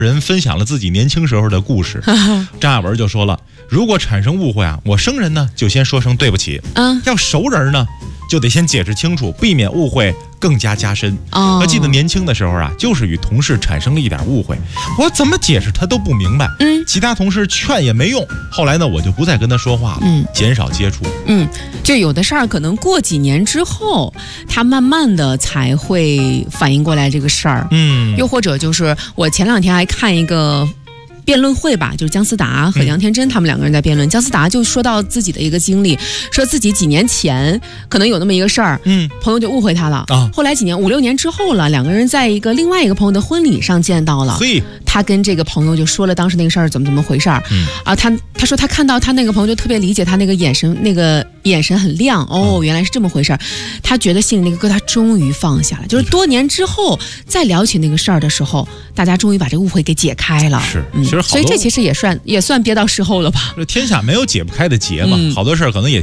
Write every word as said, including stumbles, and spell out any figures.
人分享了自己年轻时候的故事。张亚文就说了，如果产生误会啊，我生人呢就先说声对不起， 嗯， 要熟人呢就得先解释清楚，避免误会更加加深。 哦， 我记得年轻的时候啊，就是与同事产生了一点误会，我怎么解释他都不明白， 嗯， 其他同事劝也没用，后来呢我就不再跟他说话了， 嗯， 减少接触。 嗯，就有的事儿可能过几年之后，他慢慢的才会反应过来这个事儿。 嗯， 又或者就是我前两天还看一个辩论会吧，就是姜思达和杨天真他们两个人在辩论。姜思达就说到自己的一个经历，说自己几年前可能有那么一个事儿， 嗯， 朋友就误会他了啊。后来几年五六年之后了，两个人在一个另外一个朋友的婚礼上见到了。 嘿， 他跟这个朋友就说了当时那个事儿怎么怎么回事儿。 嗯啊，他他说他看到他那个朋友就特别理解他那个眼神，那个眼神很亮。哦， 嗯、 原来是这么回事儿。他觉得心里那个疙瘩终于放下了，就是多年之后再聊起那个事儿的时候，大家终于把这个误会给解开了。 是， 嗯， 其实好多所以这其实也算也算憋到时候了吧。 这天下没有解不开的结嘛， 嗯、 好多事儿可能也